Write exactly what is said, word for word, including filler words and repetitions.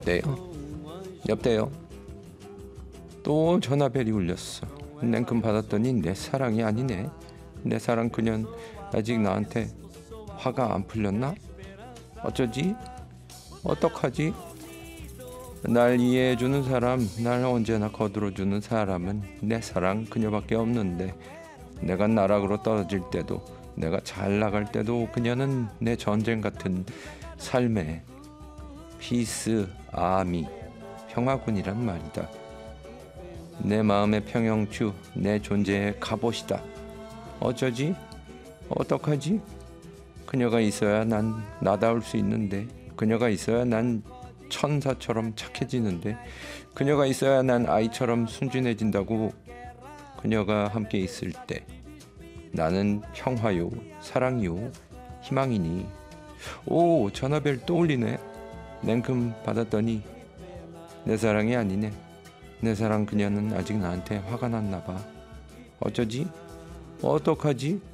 네요. 여보세요. 또 전화벨이 울렸어. 냉큼 받았더니 내 사랑이 아니네. 내 사랑 그년 아직 나한테 화가 안 풀렸나? 어쩌지? 어떡하지? 날 이해해주는 사람, 날 언제나 거들어주는 사람은 내 사랑 그녀밖에 없는데, 내가 나락으로 떨어질 때도, 내가 잘 나갈 때도 그녀는 내 전쟁 같은 삶의 피스 아미, 평화군이란 말이다. 내 마음의 평형추, 내 존재의 갑옷이다. 어쩌지? 어떡하지? 그녀가 있어야 난 나다울 수 있는데, 그녀가 있어야 난 천사처럼 착해지는데, 그녀가 있어야 난 아이처럼 순진해진다고. 그녀가 함께 있을 때 나는 평화요, 사랑이요, 희망이니. 오, 전화벨 또 울리네. 냉큼 받았더니 내 사랑이 아니네. 내 사랑 그녀는 아직 나한테 화가 났나 봐. 어쩌지? 어떡하지?